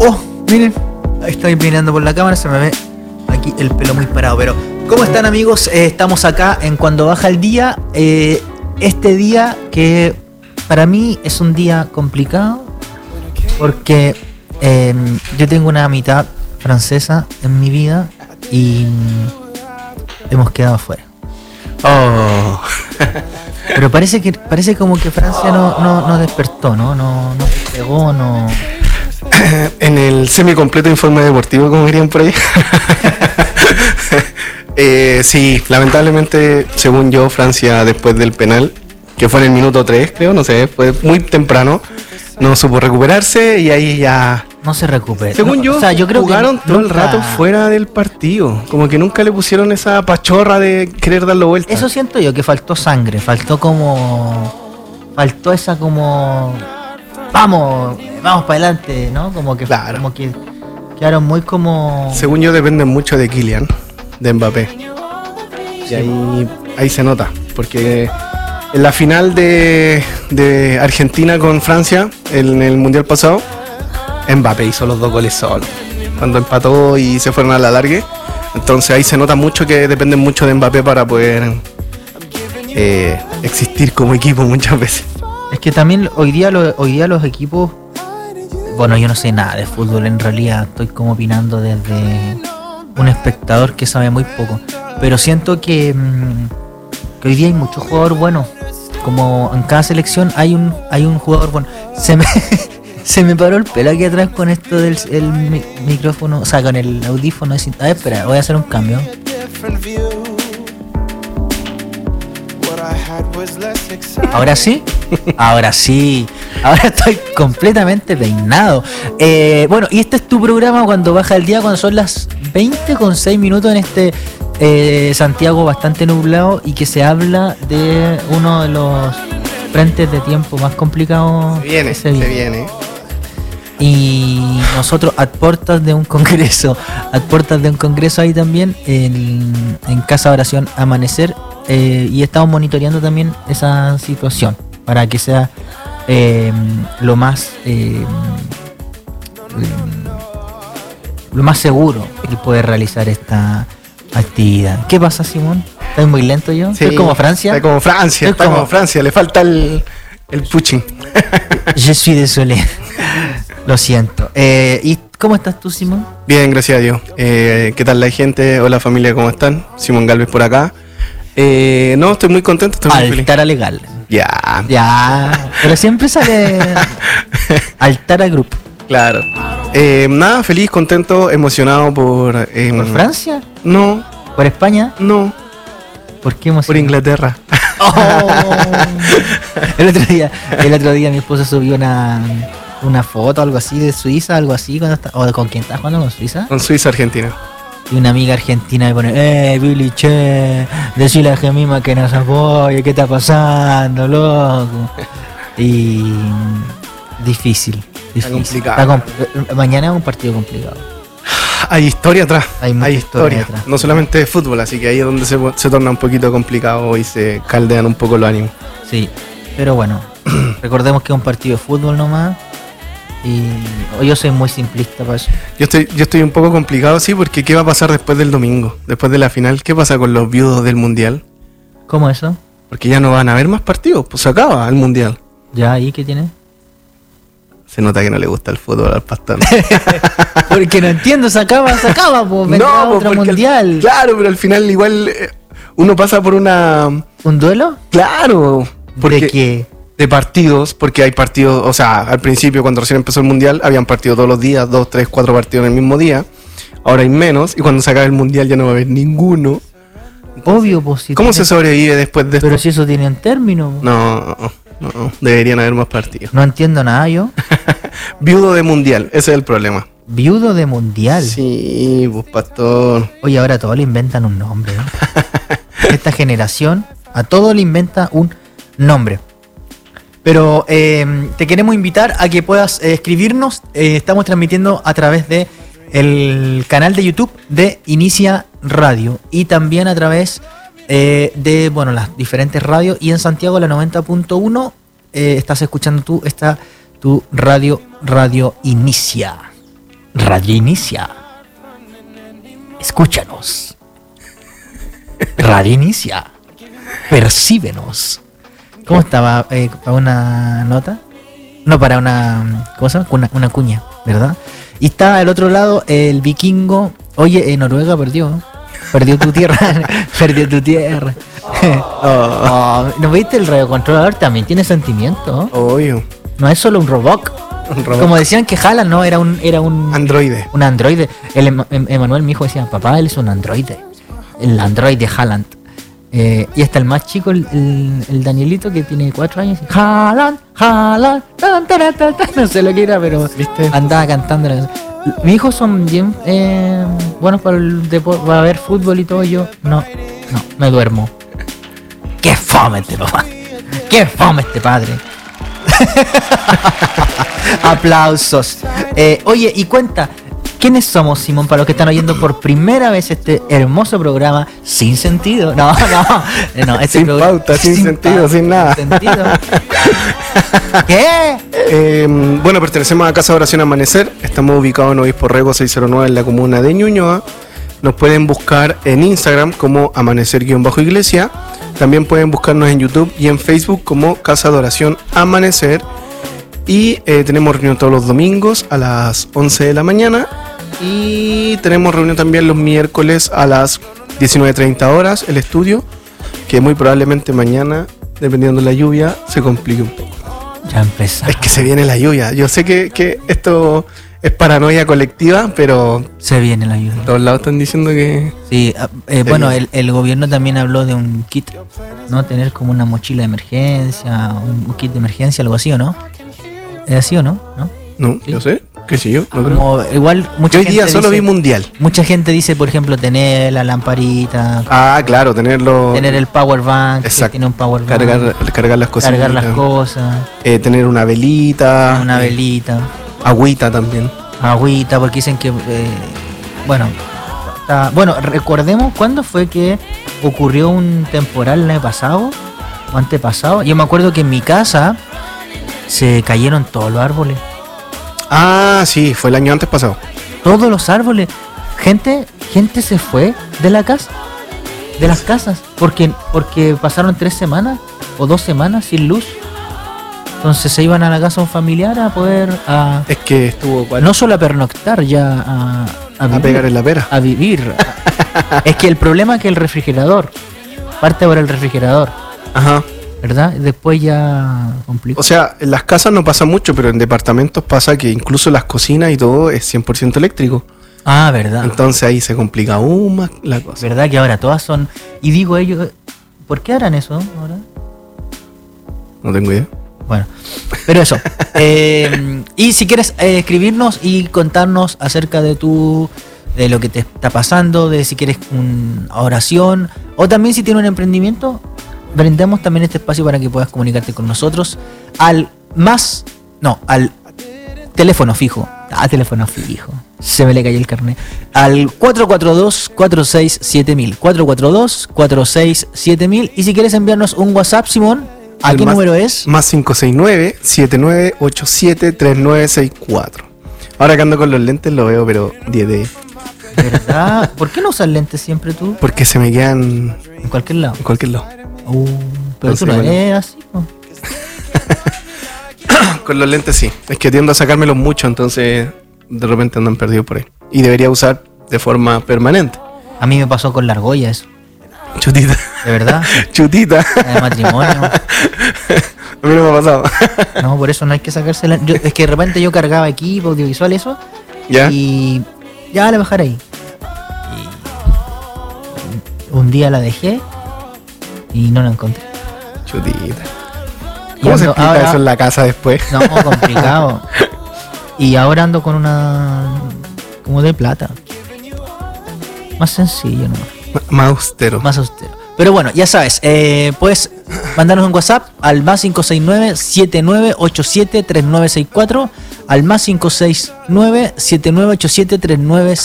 Oh, miren, estoy mirando por la cámara, se me ve aquí el pelo muy parado. Pero, ¿cómo están, amigos? Estamos acá en Cuando Baja el Día. Este día que para mí es un día complicado porque yo tengo una mitad francesa en mi vida y hemos quedado fuera. Oh. Pero parece como que Francia no despertó, no despegó, no. En el semi-completo informe deportivo, como dirían por ahí. Sí, lamentablemente, según yo, Francia, después del penal, que fue en el minuto 3, creo, no sé, fue muy temprano, no supo recuperarse y ahí ya... No se recupera. Según yo, o sea, yo creo jugaron que todo el nunca... rato fuera del partido. Como que nunca le pusieron esa pachorra de querer darlo vuelta. Eso siento yo, que faltó sangre, faltó esa como... Vamos para adelante, ¿no? Como que, claro. Como que quedaron muy como... Según yo, dependen mucho de Kylian, de Mbappé. Y ahí se nota, porque en la final de Argentina con Francia, en el Mundial pasado, Mbappé hizo los 2 goles solo. Cuando empató y se fueron a la largue. Entonces ahí se nota mucho que dependen mucho de Mbappé para poder existir como equipo muchas veces. Es que también hoy día los equipos... Bueno, yo no sé nada de fútbol, en realidad estoy como opinando desde un espectador que sabe muy poco. Pero siento que hoy día hay muchos jugadores buenos. Como en cada selección hay un jugador bueno. Se me paró el pelo aquí atrás con esto del micrófono, o sea, con el audífono. A ver, espera, voy a hacer un cambio. Ahora sí. Ahora estoy completamente peinado. Bueno, y este es tu programa Cuando Baja el Día, cuando son las 20:06 en este Santiago bastante nublado y que se habla de uno de los frentes de tiempo más complicados. Se viene. Y nosotros a puertas de un congreso ahí también en Casa Oración Amanecer, y estamos monitoreando también esa situación para que sea lo más seguro el poder realizar esta actividad. ¿Qué pasa, Simón? ¿Estoy muy lento yo? Sí, ¿Estoy como Francia? Está como Francia, le falta el puching. Je suis désolé. Lo siento. ¿Y cómo estás tú, Simón? Bien, gracias a Dios. ¿Qué tal la gente? Hola familia, ¿cómo están? Simón Galvez por acá. No, estoy muy contento, estoy muy feliz. Altara Legal. Ya. Pero siempre sale Altara Group. Claro. Nada, feliz, contento, emocionado por... ¿Por Francia? No. ¿Por España? No. ¿Por qué emocionado? Por Inglaterra. Oh. El otro día mi esposa subió una foto, algo así, de Suiza, algo así, o con quién estás jugando, con Suiza. Con Suiza, Argentina. Y una amiga argentina me pone, Billy, che, decile a Gemima que nos apoye, ¿qué está pasando, loco? Y difícil. Está complicado. Mañana es un partido complicado. Hay historia atrás. Hay historia atrás. No solamente de fútbol, así que ahí es donde se torna un poquito complicado y se caldean un poco los ánimos. Sí, pero bueno, recordemos que es un partido de fútbol nomás. Y yo soy muy simplista para eso. Yo estoy un poco complicado, sí, porque ¿qué va a pasar después del domingo? Después de la final, ¿qué pasa con los viudos del Mundial? ¿Cómo eso? Porque ya no van a haber más partidos, pues se acaba el Mundial. ¿Ya? ¿Y qué tiene? Se nota que no le gusta el fútbol al pastor. Porque no entiendo, se acaba, pues vendrá otro Mundial. Claro, pero al final igual uno pasa por ¿un duelo? Claro. ¿De qué? De partidos, porque hay partidos, o sea, al principio cuando recién empezó el Mundial habían partidos todos los días, 2, 3, 4 partidos en el mismo día. Ahora hay menos, y cuando se acabe el Mundial ya no va a haber ninguno. Obvio, pues. ¿Cómo se sobrevive después de esto? Pero si eso tiene un término. No, deberían haber más partidos. No entiendo nada yo. Viudo de Mundial, ese es el problema. ¿Viudo de Mundial? Sí, pues pastor. Oye, ahora todos le inventan un nombre, ¿no? Esta generación a todo le inventa un nombre. Pero te queremos invitar a que puedas escribirnos. Estamos transmitiendo a través de el canal de YouTube de Inicia Radio y también a través de las diferentes radios, y en Santiago la 90.1 estás escuchando tu radio Inicia. Radio Inicia. Escúchanos. Radio Inicia. Percíbenos. ¿Cómo estaba? ¿Para una nota? No, para una cosa, una cuña, ¿verdad? Y está al otro lado el vikingo. Oye, Noruega perdió. Perdió tu tierra. Perdió tu tierra. ¿No viste? El radiocontrolador también tiene sentimiento. Obvio. No es solo un robot. Como decían que Haaland, ¿no? Era un androide. Un androide. Emanuel, mi hijo, decía, papá, él es un androide. El androide Haaland. Y hasta el más chico, el Danielito, que tiene 4 años. Haaland, no sé lo que era, pero ¿viste? Andaba cantando. Mis hijos son bien buenos para el deporte, para ver fútbol y todo. Yo no, me duermo. ¡Qué fome este papá! ¡Qué fome este padre! Aplausos. Oye, y cuenta, ¿quiénes somos, Simón? Para los que están oyendo por primera vez este hermoso programa sin sentido. No, este sin programa, pauta, sin sentido, pauta, sin nada. Sin sentido. ¿Qué? Bueno, pertenecemos a Casa de Oración Amanecer. Estamos ubicados en Obispo Rego 609 en la comuna de Ñuñoa. Nos pueden buscar en Instagram como amanecer_iglesia. También pueden buscarnos en YouTube y en Facebook como Casa de Oración Amanecer. Y tenemos reunión todos los domingos a las 11 de la mañana. Y tenemos reunión también los miércoles a las 19:30 horas, el estudio. Que muy probablemente mañana, dependiendo de la lluvia, se complique un poco. Ya empezó. Es que se viene la lluvia. Yo sé que esto es paranoia colectiva, pero se viene la lluvia. Todos lados están diciendo que... Sí, bueno, el gobierno también habló de un kit, ¿no? Tener como una mochila de emergencia, un kit de emergencia, algo así, ¿o no? ¿Es así o no? No, ¿sí? Yo sé, qué sé yo. No como, igual, mucha hoy gente día solo dice, vi mundial. Mucha gente dice, por ejemplo, tener la lamparita. Claro, tener el power bank. Exacto. Tiene un power bank. Cargar las cosas. Cargar las cosas. Tener una velita. Una velita. Agüita también. Agüita, porque dicen que... Bueno, recordemos cuándo fue que ocurrió un temporal el año pasado o antepasado. Yo me acuerdo que en mi casa se cayeron todos los árboles. Sí, fue el año antes pasado. Todos los árboles. Gente se fue de la casa, de las casas, porque pasaron 3 semanas o 2 semanas sin luz. Entonces se iban a la casa de un familiar a poder... es que estuvo... No solo a pernoctar, ya a vivir, pegar en la pera. A vivir. Es que el problema es que el refrigerador, parte por el refrigerador. Ajá. ¿Verdad? Después ya complica. O sea, en las casas no pasa mucho, pero en departamentos pasa que incluso las cocinas y todo es 100% eléctrico. ¿Verdad? Entonces ahí se complica aún más la cosa. ¿Verdad? Que ahora todas son... Y digo ellos, ¿por qué harán eso ahora? No tengo idea. Bueno, pero eso. Y si quieres escribirnos y contarnos acerca de lo que te está pasando, de si quieres una oración, o también si tienes un emprendimiento, brindamos también este espacio para que puedas comunicarte con nosotros al teléfono fijo. Teléfono fijo. Se me le cayó el carnet. Al 442-467000. 442-467000. Y si quieres enviarnos un WhatsApp, Simón, ¿a qué número es? Más 569-7987-3964. Ahora que ando con los lentes lo veo, pero 10 de 10. ¿Verdad? ¿Por qué no usas lentes siempre tú? Porque se me quedan... En cualquier lado. En cualquier lado. Pero tú no eres así, ¿no? Con los lentes sí. Es que tiendo a sacármelos mucho, entonces de repente andan perdidos por ahí. Y debería usar de forma permanente. A mí me pasó con la argolla eso. Chutita. ¿De verdad? Chutita. De matrimonio. A mí no me ha pasado. No, por eso no hay que sacarse la... es que de repente yo cargaba equipo audiovisual, eso. ¿Ya? Y ya la dejaré ahí. Y un día la dejé y no la encontré. Chutita. ¿Cómo se explica ahora, eso en la casa después? No, complicado. Y ahora ando con una... como de plata. Más sencillo, ¿no? Más austero. Más austero. Pero bueno, ya sabes, puedes mandarnos un WhatsApp al más 569-7987-3964, al más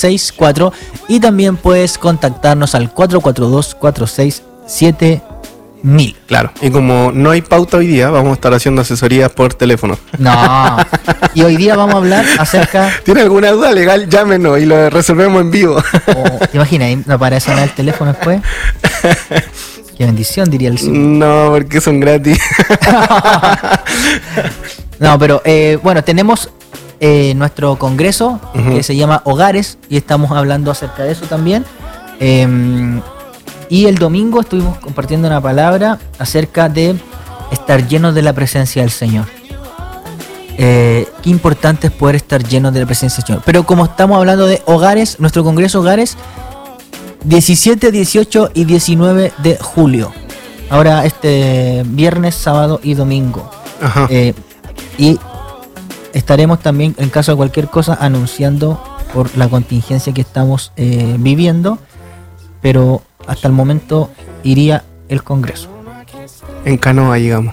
569-7987-3964, y también puedes contactarnos al 442-467000. 1000. Claro. Y como no hay pauta hoy día, vamos a estar haciendo asesorías por teléfono. No. Y hoy día vamos a hablar acerca... ¿Tiene alguna duda legal? Llámenos y lo resolvemos en vivo. ¿Te imaginas? Ahí no para sonar el teléfono después. Qué bendición, diría el Señor. No, porque son gratis. No, pero bueno, tenemos nuestro congreso que se llama Hogares y estamos hablando acerca de eso también. Y el domingo estuvimos compartiendo una palabra acerca de estar llenos de la presencia del Señor. Qué importante es poder estar llenos de la presencia del Señor. Pero como estamos hablando de hogares, nuestro congreso Hogares, 17, 18 y 19 de julio. Ahora este viernes, sábado y domingo. Ajá. Y estaremos también, en caso de cualquier cosa, anunciando por la contingencia que estamos viviendo. Pero hasta el momento iría el congreso. En canoa llegamos.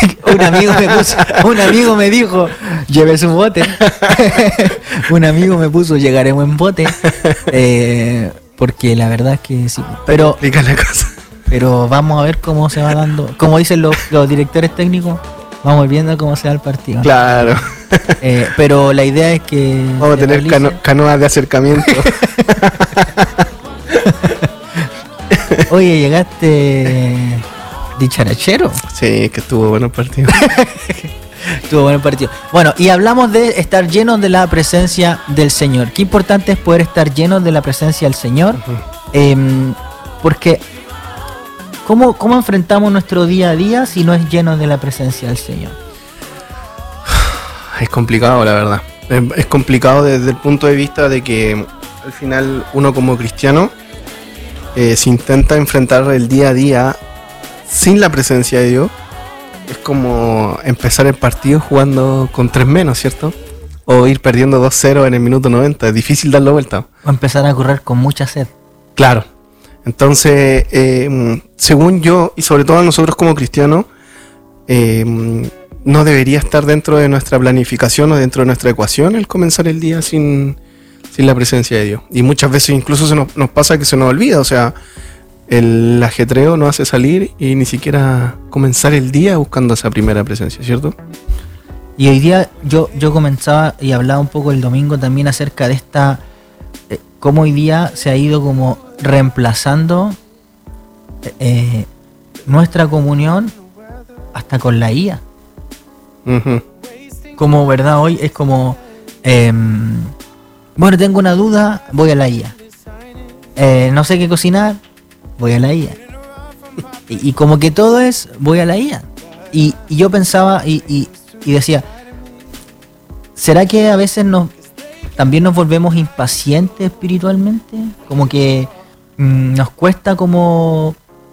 Un amigo me dijo, lleve su bote. Un amigo me puso, llegaremos en bote. Porque la verdad es que sí. Pero vamos a ver cómo se va dando. Como dicen los directores técnicos, vamos viendo cómo se da el partido. Claro. Pero la idea es que... Vamos a tener canoas de acercamiento. Oye, llegaste dicharachero. Sí, que estuvo bueno el partido. Estuvo bueno el partido. Bueno, y hablamos de estar llenos de la presencia del Señor. Qué importante es poder estar llenos de la presencia del Señor. Porque ¿cómo enfrentamos nuestro día a día si no es lleno de la presencia del Señor? Es complicado, la verdad. Es complicado desde el punto de vista de que al final uno como cristiano se intenta enfrentar el día a día sin la presencia de Dios. Es como empezar el partido jugando con 3 menos, ¿cierto? O ir perdiendo 2-0 en el minuto 90. Es difícil darlo vuelta. O empezar a correr con mucha sed. Claro. Entonces, según yo, y sobre todo nosotros como cristianos, no debería estar dentro de nuestra planificación o dentro de nuestra ecuación el comenzar el día sin la presencia de Dios. Y muchas veces incluso nos pasa que se nos olvida, o sea, el ajetreo nos hace salir y ni siquiera comenzar el día buscando esa primera presencia, ¿cierto? Y hoy día yo comenzaba y hablaba un poco el domingo también acerca de esta, cómo hoy día se ha ido como reemplazando nuestra comunión hasta con la IA. Uh-huh. Como verdad hoy es como bueno, tengo una duda, voy a la IA. No sé qué cocinar, voy a la IA. Y como que todo es, voy a la IA. Y yo pensaba y decía, ¿será que a veces también nos volvemos impacientes espiritualmente? Como que nos cuesta como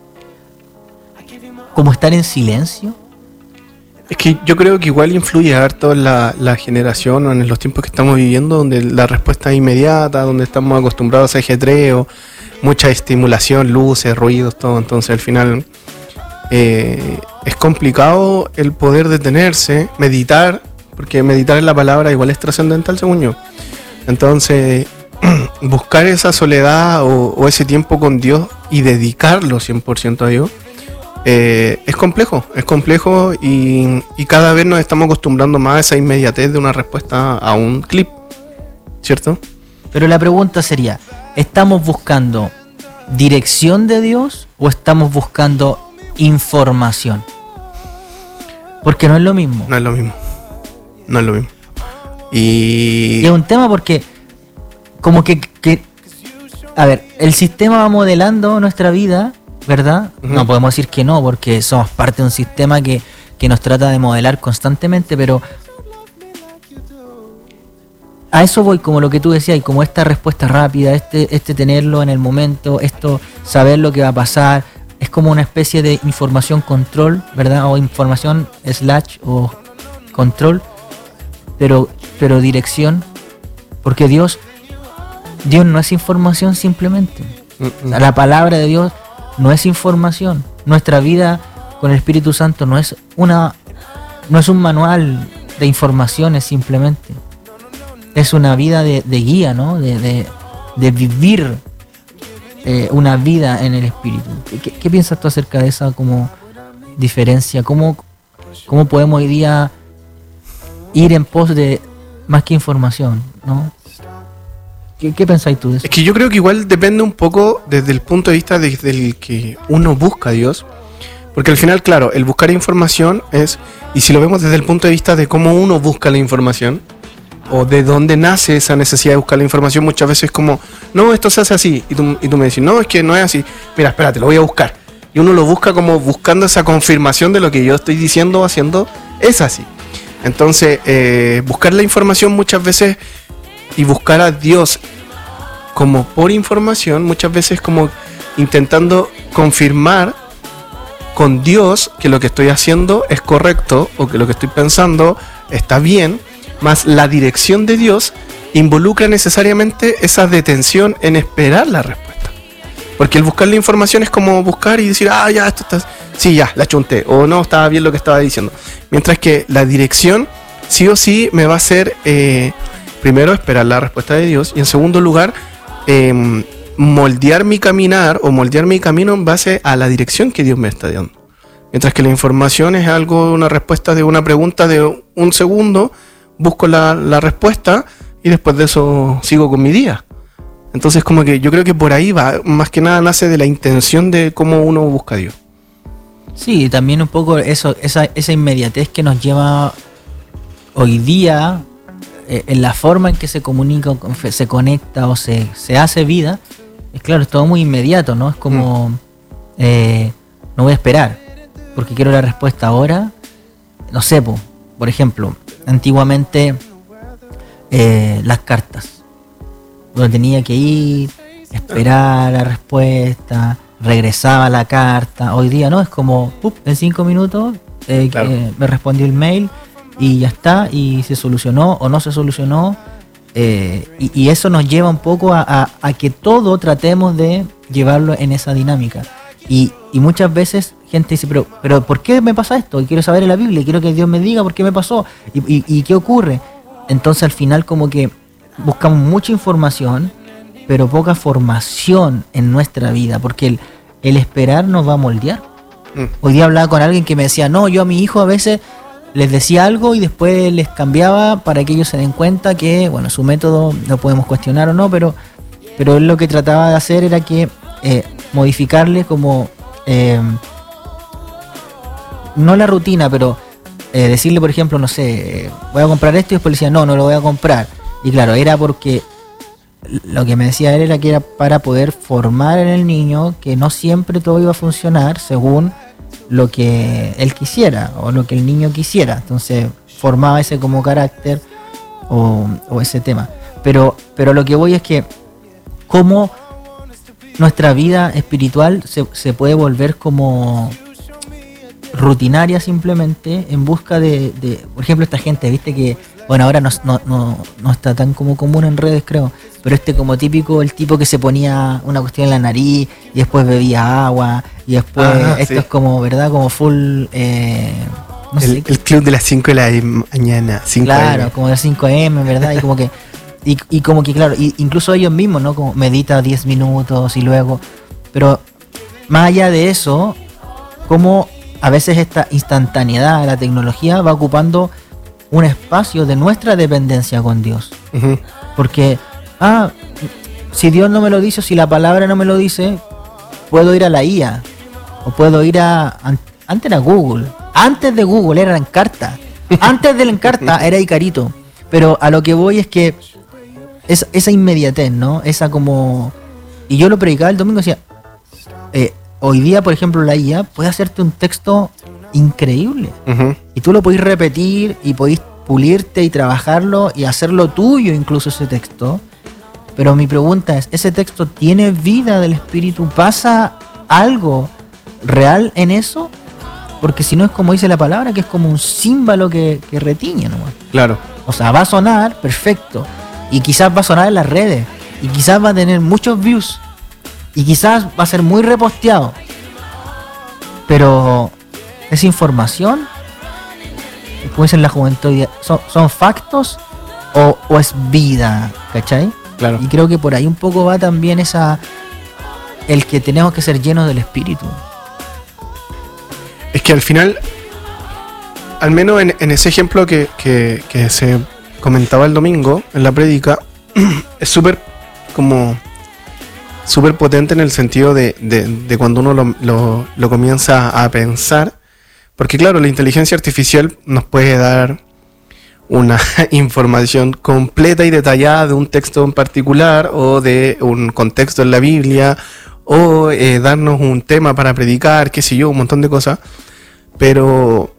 estar en silencio. Es que yo creo que igual influye harto en la generación o en los tiempos que estamos viviendo, donde la respuesta es inmediata, donde estamos acostumbrados a ajetreo, mucha estimulación, luces, ruidos, todo. Entonces al final es complicado el poder detenerse, meditar, porque meditar en la palabra igual es trascendental según yo. Entonces buscar esa soledad o ese tiempo con Dios y dedicarlo 100% a Dios es complejo y cada vez nos estamos acostumbrando más a esa inmediatez de una respuesta a un clip, ¿cierto? Pero la pregunta sería, ¿estamos buscando dirección de Dios o estamos buscando información? Porque no es lo mismo. No es lo mismo. Y es un tema porque como que a ver, el sistema va modelando nuestra vida, ¿verdad? Uh-huh. No podemos decir que no, porque somos parte de un sistema que nos trata de modelar constantemente, pero a eso voy, como lo que tú decías, y como esta respuesta rápida, este tenerlo en el momento, esto saber lo que va a pasar, es como una especie de información control, ¿verdad? O información / o control, pero dirección, porque Dios no es información simplemente. O sea, la palabra de Dios no es información. Nuestra vida con el Espíritu Santo no es un manual de informaciones simplemente. Es una vida de guía, ¿no? De vivir una vida en el espíritu. ¿Qué piensas tú acerca de esa como diferencia? ¿Cómo podemos hoy día ir en pos de más que información, ¿no? ¿Qué pensáis tú de eso? Es que yo creo que igual depende un poco desde el punto de vista desde el que uno busca a Dios. Porque al final, claro, el buscar información es, y si lo vemos desde el punto de vista de cómo uno busca la información, o de dónde nace esa necesidad de buscar la información, muchas veces es como, no, esto se hace así, y tú me decís, no, es que no es así, mira, espérate, lo voy a buscar. Y uno lo busca como buscando esa confirmación de lo que yo estoy diciendo o haciendo, es así. Entonces, buscar la información muchas veces y buscar a Dios como por información, muchas veces como intentando confirmar con Dios que lo que estoy haciendo es correcto o que lo que estoy pensando está bien, más la dirección de Dios involucra necesariamente esa detención en esperar la respuesta. Porque el buscar la información es como buscar y decir, ya, esto está... Sí, ya, la chunté, o no, estaba bien lo que estaba diciendo. Mientras que la dirección sí o sí me va a hacer, primero, esperar la respuesta de Dios, y en segundo lugar, moldear mi caminar o moldear mi camino en base a la dirección que Dios me está dando. Mientras que la información es algo, una respuesta de una pregunta de un segundo, busco la respuesta y después de eso sigo con mi día. Entonces como que yo creo que por ahí va, más que nada nace de la intención de cómo uno busca a Dios. Sí, también un poco esa inmediatez que nos lleva hoy día en la forma en que se comunica, se conecta o se hace vida. Es claro, es todo muy inmediato, ¿no? Es como, no voy a esperar, porque quiero la respuesta ahora. No sé, por ejemplo, antiguamente las cartas. Uno tenía que ir, esperar la respuesta, regresaba la carta. Hoy día no, es como, en 5 minutos claro. Me respondió el mail y ya está, y se solucionó o no se solucionó. Y eso nos lleva un poco a que todo tratemos de llevarlo en esa dinámica. Y muchas veces gente dice, pero ¿por qué me pasa esto? Y quiero saber en la Biblia, quiero que Dios me diga por qué me pasó y qué ocurre. Entonces al final como que buscamos mucha información, pero poca formación en nuestra vida, porque el esperar nos va a moldear. Hoy día hablaba con alguien que me decía, no, yo a mi hijo a veces les decía algo y después les cambiaba para que ellos se den cuenta que, bueno, su método lo podemos cuestionar o no, pero él lo que trataba de hacer era que modificarle como, no la rutina, pero decirle, por ejemplo, no sé, voy a comprar esto, y después le decía, no lo voy a comprar. Y claro, era porque lo que me decía él era que era para poder formar en el niño que no siempre todo iba a funcionar según lo que él quisiera o lo que el niño quisiera. Entonces formaba ese como carácter o ese tema. Pero lo que voy es que cómo nuestra vida espiritual se puede volver como rutinaria simplemente en busca de por ejemplo, esta gente, viste que, bueno, ahora no está tan como común en redes, creo, pero como típico, el tipo que se ponía una cuestión en la nariz y después bebía agua y después esto sí. Es como, ¿verdad? Como full no sé, el club de las 5 de la mañana, 5 claro, como de las 5 AM, ¿verdad? Y como que y como que claro, incluso ellos mismos, ¿no? Como medita 10 minutos y luego, pero más allá de eso, como a veces esta instantaneidad de la tecnología va ocupando un espacio de nuestra dependencia con Dios. Uh-huh. Porque, si Dios no me lo dice, o si la palabra no me lo dice, puedo ir a la IA, o puedo ir antes era Google, antes de Google era Encarta, antes del Encarta era Icarito, pero a lo que voy es que esa inmediatez, ¿no? Esa como... Y yo lo predicaba el domingo, decía, hoy día, por ejemplo, la IA puede hacerte un texto increíble. Uh-huh. Y tú lo podés repetir y podés pulirte y trabajarlo y hacerlo tuyo incluso ese texto. Pero mi pregunta es, ¿ese texto tiene vida del espíritu? ¿Pasa algo real en eso? Porque si no es como dice la palabra, que es como un címbalo que retiñe nomás. Claro. O sea, va a sonar perfecto. Y quizás va a sonar en las redes. Y quizás va a tener muchos views. Y quizás va a ser muy reposteado. Pero ¿es información? Como dicen la juventud, ¿son factos o es vida? ¿Cachai? Claro. Y creo que por ahí un poco va también esa el que tenemos que ser llenos del Espíritu. Es que al final, al menos en ese ejemplo que se comentaba el domingo en la prédica, es súper potente en el sentido de cuando uno lo comienza a pensar, porque claro, la inteligencia artificial nos puede dar una información completa y detallada de un texto en particular o de un contexto en la Biblia o darnos un tema para predicar, qué sé yo, un montón de cosas, pero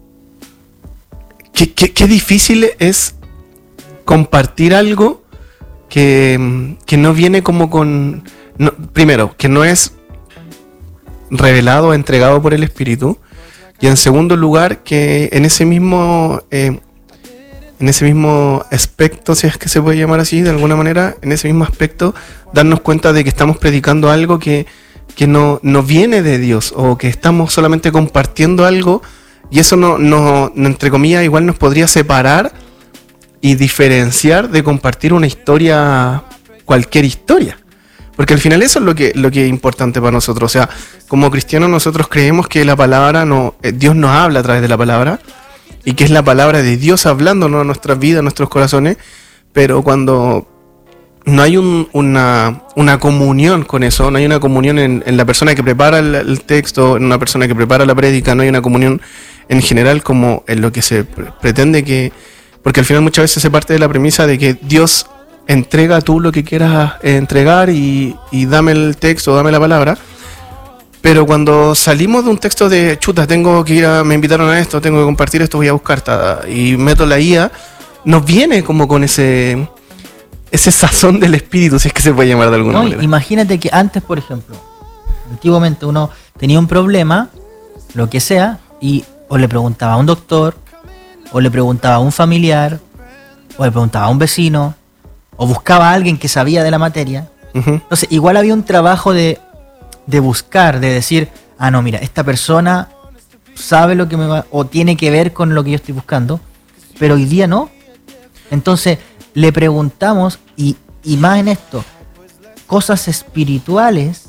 qué difícil es compartir algo que no viene como con... No, primero, que no es revelado, entregado por el Espíritu, y en segundo lugar, que en ese mismo aspecto, si es que se puede llamar así de alguna manera, en ese mismo aspecto, darnos cuenta de que estamos predicando algo que no viene de Dios, o que estamos solamente compartiendo algo, y eso no entre comillas, igual nos podría separar y diferenciar de compartir una historia, cualquier historia. Porque al final eso es lo que es importante para nosotros. O sea, como cristianos nosotros creemos que la palabra Dios nos habla a través de la palabra, y que es la palabra de Dios hablándonos a nuestras vidas, a nuestros corazones, pero cuando no hay una comunión con eso, no hay una comunión en la persona que prepara el texto, en una persona que prepara la prédica, no hay una comunión en general como en lo que se pretende que... Porque al final muchas veces se parte de la premisa de que Dios entrega tú lo que quieras entregar y dame el texto, dame la palabra. Pero cuando salimos de un texto de chuta, tengo que me invitaron a esto, tengo que compartir esto, voy a buscar y meto la IA, nos viene como con ese sazón del Espíritu, si es que se puede llamar de alguna manera. Imagínate que antes, por ejemplo, antiguamente uno tenía un problema, lo que sea, y o le preguntaba a un doctor, o le preguntaba a un familiar, o le preguntaba a un vecino, o buscaba a alguien que sabía de la materia. Uh-huh. Entonces, igual había un trabajo de buscar, de decir, no, mira, esta persona sabe lo que me va, o tiene que ver con lo que yo estoy buscando, pero hoy día no. Entonces, le preguntamos, y más en esto, cosas espirituales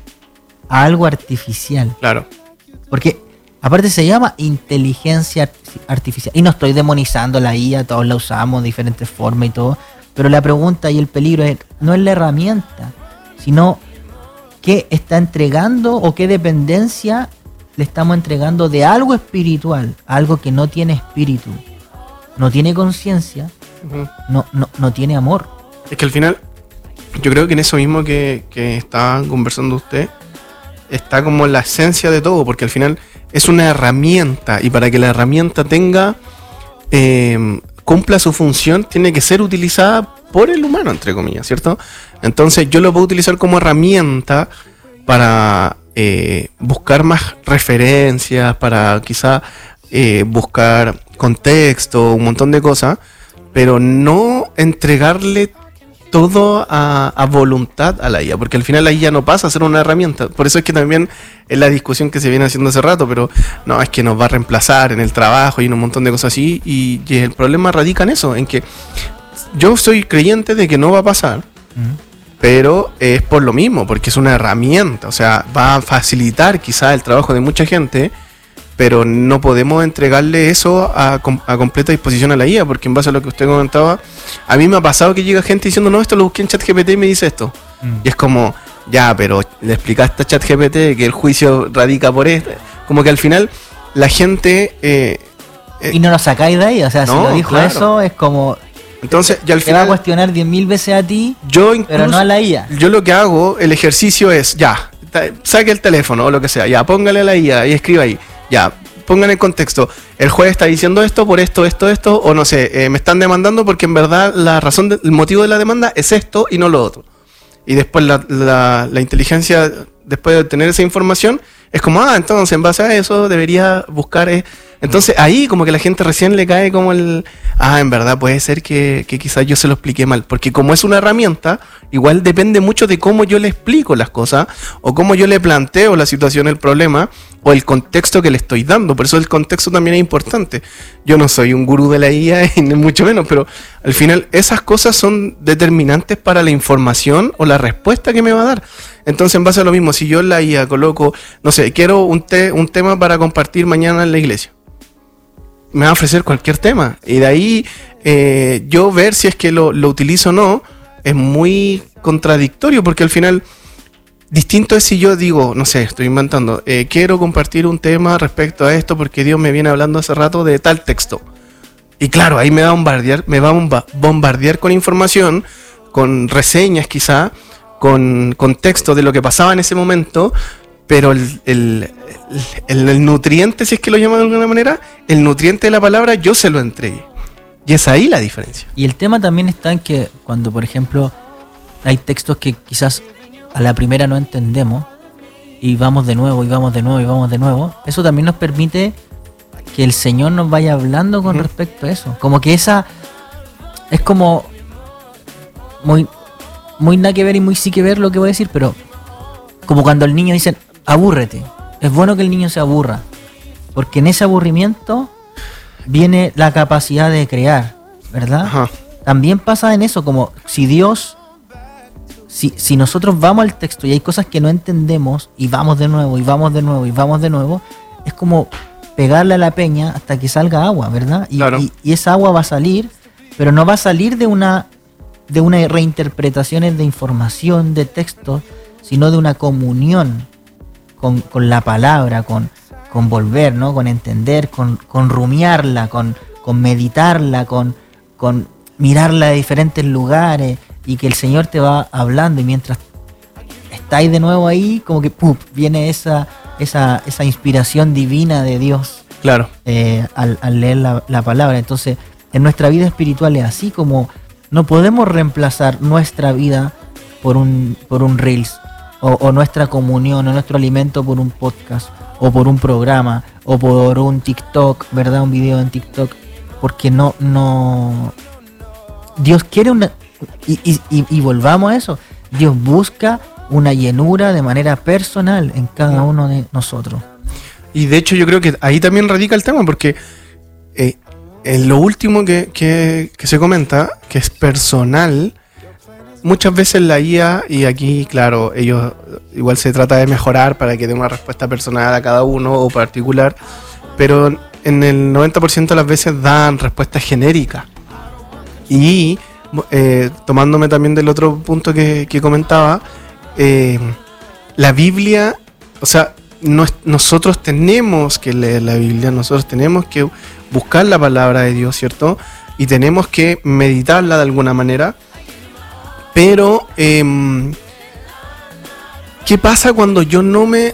a algo artificial. Claro. Porque aparte se llama inteligencia artificial. Y no estoy demonizando la IA, todos la usamos de diferentes formas y todo. Pero la pregunta y el peligro no es la herramienta, sino qué está entregando o qué dependencia le estamos entregando de algo espiritual, algo que no tiene espíritu, no tiene conciencia, uh-huh. no tiene amor. Es que al final, yo creo que en eso mismo que está conversando usted, está como la esencia de todo, porque al final es una herramienta, y para que la herramienta cumpla su función, tiene que ser utilizada por el humano, entre comillas, ¿cierto? Entonces yo lo puedo utilizar como herramienta para buscar más referencias, para quizá buscar contexto, un montón de cosas, pero no entregarle todo a voluntad a la IA, porque al final la IA no pasa a ser una herramienta. Por eso es que también es la discusión que se viene haciendo hace rato, pero no, es que nos va a reemplazar en el trabajo y en un montón de cosas así, y el problema radica en eso, en que yo soy creyente de que no va a pasar, pero es por lo mismo, porque es una herramienta, o sea, va a facilitar quizás el trabajo de mucha gente, pero no podemos entregarle eso a completa disposición a la IA, porque en base a lo que usted comentaba, a mí me ha pasado que llega gente diciendo, no, esto lo busqué en ChatGPT y me dice esto. Y es como, ya, pero le explicaste a ChatGPT que el juicio radica por esto. Como que al final la gente... y no lo sacáis de ahí, o sea, no, si lo dijo claro. Eso, es como... Entonces, ya al final... Te va a cuestionar 10.000 veces a ti, pero no a la IA. Yo lo que hago, el ejercicio es, ya, saque el teléfono o lo que sea, ya, póngale a la IA y escriba ahí. Ya, pongan el contexto. El juez está diciendo esto por esto, o no sé, me están demandando porque en verdad el motivo de la demanda es esto y no lo otro. Y después la inteligencia, después de obtener esa información, es como, entonces en base a eso debería buscar... Entonces ahí como que la gente recién le cae como en verdad puede ser que quizás yo se lo expliqué mal, porque como es una herramienta, igual depende mucho de cómo yo le explico las cosas, o cómo yo le planteo la situación, el problema, o el contexto que le estoy dando. Por eso el contexto también es importante. Yo no soy un gurú de la IA, ni mucho menos, pero al final esas cosas son determinantes para la información o la respuesta que me va a dar. Entonces, en base a lo mismo, si yo en la IA coloco, no sé, quiero un tema para compartir mañana en la iglesia, me va a ofrecer cualquier tema. Y de ahí yo ver si es que lo utilizo o no, es muy contradictorio, porque al final, distinto es si yo digo, no sé, estoy inventando, quiero compartir un tema respecto a esto porque Dios me viene hablando hace rato de tal texto. Y claro, ahí me va a bombardear con información, con reseñas quizá, con contexto de lo que pasaba en ese momento, pero el nutriente, si es que lo llaman de alguna manera, el nutriente de la palabra yo se lo entregué. Y es ahí la diferencia. Y el tema también está en que cuando, por ejemplo, hay textos que quizás a la primera no entendemos, y vamos de nuevo, y vamos de nuevo, y vamos de nuevo, eso también nos permite que el Señor nos vaya hablando con respecto a eso. Como que esa es como muy nada que ver y muy sí que ver lo que voy a decir, pero como cuando el niño dice abúrrete. Es bueno que el niño se aburra, porque en ese aburrimiento viene la capacidad de crear, ¿verdad? Ajá. También pasa en eso, como si Dios, si nosotros vamos al texto y hay cosas que no entendemos y vamos de nuevo, y vamos de nuevo, y vamos de nuevo, es como pegarle a la peña hasta que salga agua, ¿verdad? Claro. Y esa agua va a salir, pero no va a salir de una reinterpretaciones de información, de texto, sino de una comunión con la palabra, con volver, ¿no? Con entender, con rumiarla, con meditarla, con mirarla de diferentes lugares, y que el Señor te va hablando, y mientras estáis de nuevo ahí, como que viene esa inspiración divina de Dios. Claro. Al leer la palabra. Entonces, en nuestra vida espiritual es así, como no podemos reemplazar nuestra vida por un Reels, o nuestra comunión, o nuestro alimento por un podcast, o por un programa, o por un TikTok, ¿verdad? Un video en TikTok, porque no Dios quiere y volvamos a eso, Dios busca una llenura de manera personal en cada uno de nosotros. Y de hecho yo creo que ahí también radica el tema, porque en lo último que se comenta, que es personal, muchas veces la IA, y aquí claro, ellos igual se trata de mejorar para que dé una respuesta personal a cada uno o particular, pero en el 90% de las veces dan respuestas genéricas. Y tomándome también del otro punto que comentaba, la Biblia, o sea, nosotros tenemos que leer la Biblia, nosotros tenemos que buscar la palabra de Dios, ¿cierto? Y tenemos que meditarla de alguna manera. Pero, ¿qué pasa cuando yo no me,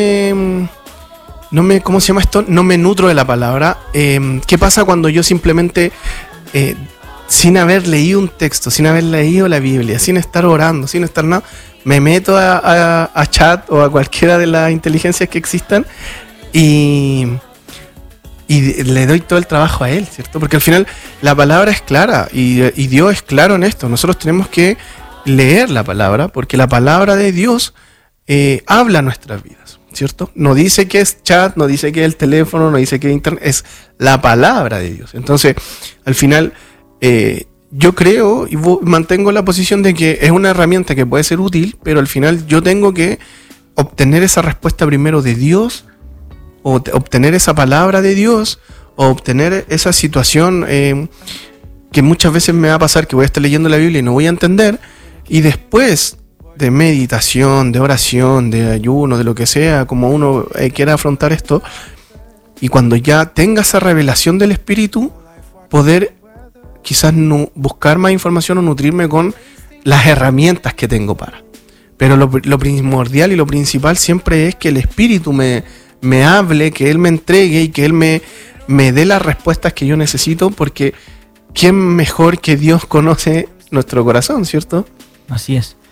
¿cómo se llama esto? No me nutro de la palabra. ¿Qué pasa cuando yo simplemente, sin haber leído un texto, sin haber leído la Biblia, sin estar orando, sin estar nada, me meto a chat o a cualquiera de las inteligencias que existan y le doy todo el trabajo a él, ¿cierto? Porque al final la palabra es clara y Dios es claro en esto. Nosotros tenemos que leer la palabra, porque la palabra de Dios habla nuestras vidas, ¿cierto? No dice que es chat, no dice que es el teléfono, no dice que es internet, es la palabra de Dios. Entonces, al final, yo creo y mantengo la posición de que es una herramienta que puede ser útil, pero al final yo tengo que obtener esa respuesta primero de Dios, o obtener esa palabra de Dios, o obtener esa situación que muchas veces me va a pasar, que voy a estar leyendo la Biblia y no voy a entender, y después de meditación, de oración, de ayuno, de lo que sea, como uno quiera afrontar esto, y cuando ya tenga esa revelación del Espíritu, poder quizás buscar más información o nutrirme con las herramientas que tengo para. Pero lo primordial y lo principal siempre es que el Espíritu me hable, que Él me entregue y que Él me dé las respuestas que yo necesito, porque ¿quién mejor que Dios conoce nuestro corazón, cierto? Así es.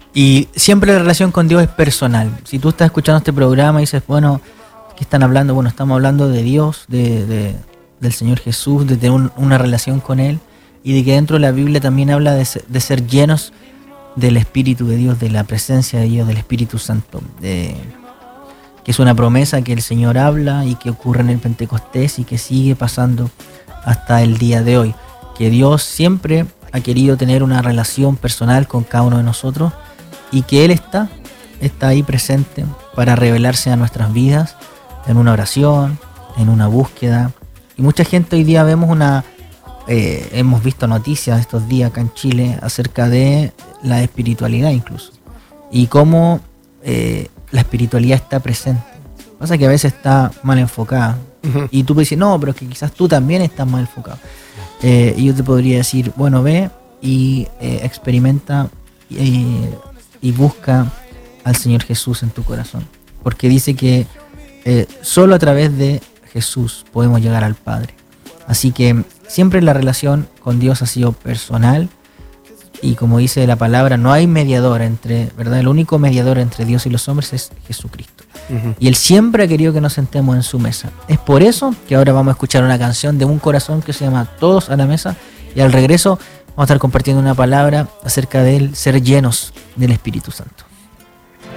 Y siempre la relación con Dios es personal. Si tú estás escuchando este programa y dices, bueno, ¿qué están hablando? Bueno, estamos hablando de Dios, del Señor Jesús, de tener una relación con Él, y de que dentro de la Biblia también habla de ser llenos del Espíritu de Dios, de la presencia de Dios, del Espíritu Santo, que es una promesa que el Señor habla y que ocurre en el Pentecostés y que sigue pasando hasta el día de hoy. Que Dios siempre ha querido tener una relación personal con cada uno de nosotros y que Él está ahí presente para revelarse a nuestras vidas en una oración, en una búsqueda. Y mucha gente hoy día hemos visto noticias estos días acá en Chile acerca de la espiritualidad incluso. Y cómo la espiritualidad está presente. Pasa que a veces está mal enfocada. Uh-huh. Y tú puedes decir, no, pero es que quizás tú también estás mal enfocado. Y yo te podría decir, bueno, ve y experimenta y busca al Señor Jesús en tu corazón. Porque dice que solo a través de Jesús podemos llegar al Padre. Así que siempre la relación con Dios ha sido personal. Y como dice la palabra, no hay mediador ¿verdad? El único mediador entre Dios y los hombres es Jesucristo. Uh-huh. Y Él siempre ha querido que nos sentemos en su mesa. Es por eso que ahora vamos a escuchar una canción de Un Corazón que se llama Todos a la Mesa. Y al regreso vamos a estar compartiendo una palabra acerca del ser llenos del Espíritu Santo.